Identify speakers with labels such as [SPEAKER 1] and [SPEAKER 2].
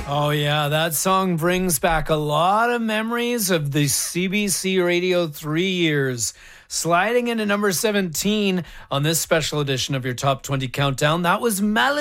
[SPEAKER 1] Oh, yeah, that song brings back a lot of memories of the CBC Radio 3 years. Sliding into number 17 on this special edition of your Top 20 Countdown, that was Melody.